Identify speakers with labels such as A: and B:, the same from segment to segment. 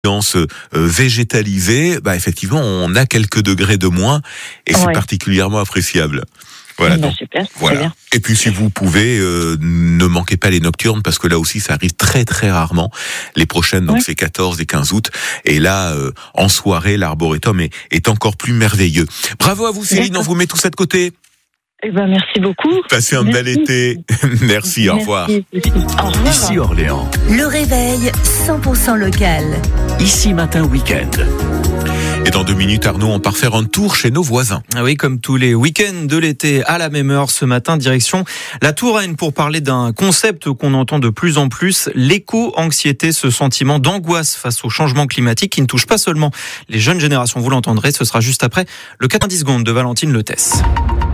A: végétalisée, effectivement, on a quelques degrés de moins et c'est particulièrement appréciable. Voilà, donc,
B: super,
A: voilà.
B: Bien.
A: Et puis si vous pouvez, ne manquez pas les nocturnes parce que là aussi ça arrive très très rarement. Les prochaines, donc c'est 14 et 15 août. Et là, en soirée, l'arboretum est encore plus merveilleux. Bravo à vous Céline, on vous met tout ça de côté.
B: Merci beaucoup.
A: Passez un bel été. Merci, au revoir.
B: Au revoir.
C: Ici Orléans.
D: Le réveil 100% local.
C: Ici Matin Week-end.
A: Et dans 2 minutes, Arnaud, on part faire un tour chez nos voisins.
E: Ah oui, comme tous les week-ends de l'été, à la même heure ce matin, direction la Touraine pour parler d'un concept qu'on entend de plus en plus, l'éco-anxiété, ce sentiment d'angoisse face au changement climatique qui ne touche pas seulement les jeunes générations. Vous l'entendrez, ce sera juste après le 90 secondes de Valentine Letès.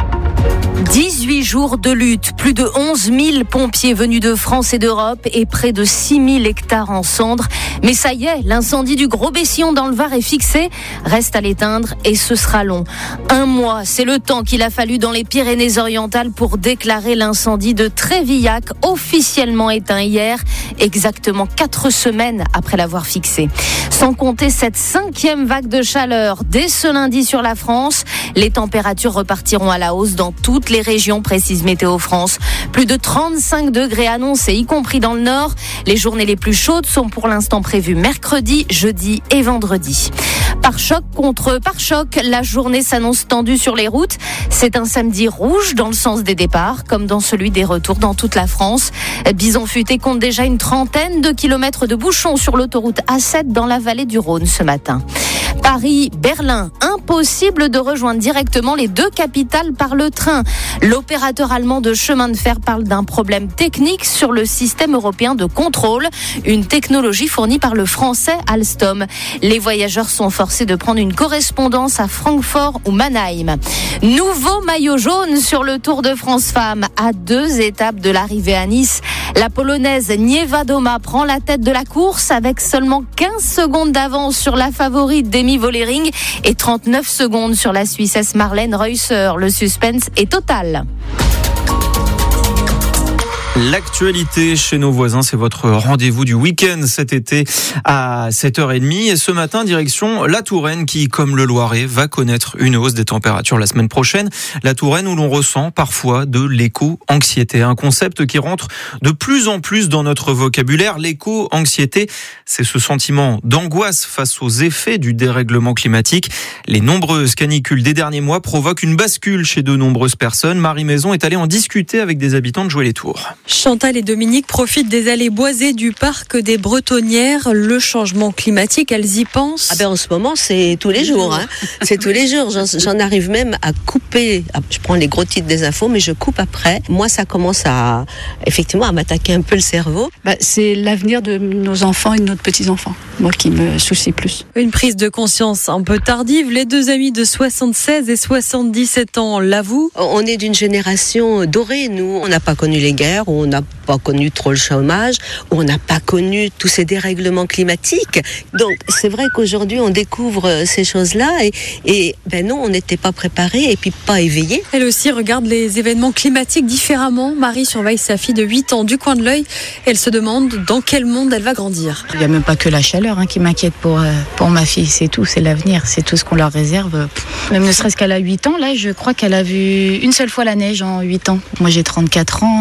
D: 18 jours de lutte, plus de 11 000 pompiers venus de France et d'Europe et près de 6 000 hectares en cendres. Mais ça y est, l'incendie du Gros Bessillon dans le Var est fixé. Reste à l'éteindre et ce sera long. 1 mois, c'est le temps qu'il a fallu dans les Pyrénées-Orientales pour déclarer l'incendie de Trévillac, officiellement éteint hier, exactement 4 semaines après l'avoir fixé. Sans compter cette 5e vague de chaleur dès ce lundi sur la France, les températures repartiront à la hausse dans toutes les régions, précise Météo France. Plus de 35 degrés annoncés, y compris dans le nord. Les journées les plus chaudes sont pour l'instant prévues mercredi, jeudi et vendredi. Pare-choc contre pare-choc, la journée s'annonce tendue sur les routes. C'est un samedi rouge dans le sens des départs, comme dans celui des retours dans toute la France. Bison Futé compte déjà une 30aine de kilomètres de bouchons sur l'autoroute A7 dans la vallée du Rhône ce matin. Paris, Berlin, impossible de rejoindre directement les 2 capitales par le train. L'opérateur allemand de chemin de fer parle d'un problème technique sur le système européen de contrôle, une technologie fournie par le français Alstom. Les voyageurs sont forcés de prendre une correspondance à Francfort ou Mannheim. Nouveau maillot jaune sur le Tour de France Femmes à 2 étapes de l'arrivée à Nice. La Polonaise Niewiadoma prend la tête de la course avec seulement 15 secondes d'avance sur la favorite Demi Vollering et 39 secondes sur la Suissesse Marlène Reusser. Le suspense est total.
E: L'actualité chez nos voisins, c'est votre rendez-vous du week-end cet été à 7h30. Et ce matin, direction la Touraine qui, comme le Loiret, va connaître une hausse des températures la semaine prochaine. La Touraine où l'on ressent parfois de l'éco-anxiété. Un concept qui rentre de plus en plus dans notre vocabulaire. L'éco-anxiété, c'est ce sentiment d'angoisse face aux effets du dérèglement climatique. Les nombreuses canicules des derniers mois provoquent une bascule chez de nombreuses personnes. Marie Maison est allée en discuter avec des habitants de Jouer-les-Tours.
F: Chantal et Dominique profitent des allées boisées du parc des Bretonnières. Le changement climatique, elles y pensent.
G: En ce moment, c'est tous les jours. C'est tous les jours. J'en arrive même à couper. Je prends les gros titres des infos, mais je coupe après. Moi, ça commence effectivement à m'attaquer un peu le cerveau.
H: C'est l'avenir de nos enfants et de nos petits-enfants. Moi qui me soucie plus.
F: Une prise de conscience un peu tardive. Les 2 amis de 76 et 77 ans l'avouent.
G: On est d'une génération dorée. Nous, on n'a pas connu les guerres. On n'a pas connu trop le chômage, on n'a pas connu tous ces dérèglements climatiques. Donc c'est vrai qu'aujourd'hui on découvre ces choses-là et non, on n'était pas préparés et puis pas éveillés.
F: Elle aussi regarde les événements climatiques différemment. Marie surveille sa fille de 8 ans du coin de l'œil. Elle se demande dans quel monde elle va grandir.
H: Il n'y a même pas que la chaleur qui m'inquiète pour ma fille, c'est tout, c'est l'avenir, c'est tout ce qu'on leur réserve. Même ne serait-ce qu'elle a 8 ans, là je crois qu'elle a vu une seule fois la neige en 8 ans. Moi j'ai 34 ans.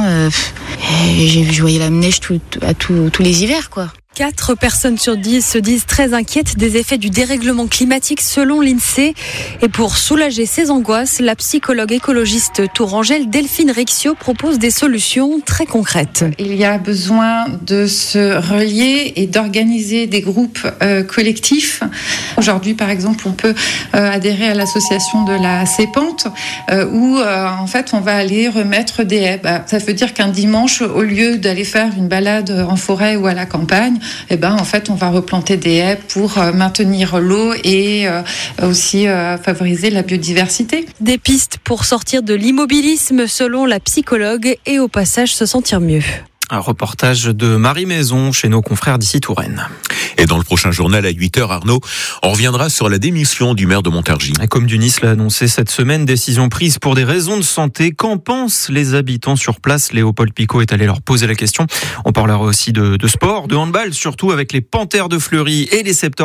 H: Je voyais la neige tous les hivers, quoi.
F: 4 personnes sur 10 se disent très inquiètes des effets du dérèglement climatique selon l'INSEE. Et pour soulager ces angoisses, la psychologue écologiste tourangelle Delphine Rixio propose des solutions très concrètes.
I: Il y a besoin de se relier et d'organiser des groupes collectifs. Aujourd'hui, par exemple, on peut adhérer à l'association de la Sépante où en fait on va aller remettre des haies. Ça veut dire qu'un dimanche, au lieu d'aller faire une balade en forêt ou à la campagne, en fait, on va replanter des haies pour maintenir l'eau et aussi favoriser la biodiversité.
F: Des pistes pour sortir de l'immobilisme selon la psychologue et au passage se sentir mieux.
E: Un reportage de Marie Maison chez nos confrères d'ici Touraine.
A: Et dans le prochain journal à 8h, Arnaud, on reviendra sur la démission du maire de Montargis.
E: Comme du Nice l'a annoncé cette semaine, décision prise pour des raisons de santé. Qu'en pensent les habitants sur place? Léopold Picot est allé leur poser la question. On parlera aussi de sport, de handball, surtout avec les Panthères de Fleury et les Septors